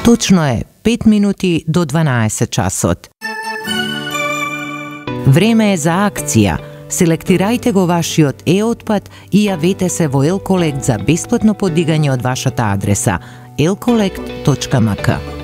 Точно е 5 минути до 12 часот. Време е за акција. Селектирајте го вашиот e-отпад и јавете се во Elcollect за бесплатно подигање од вашата адреса elcollect.mk.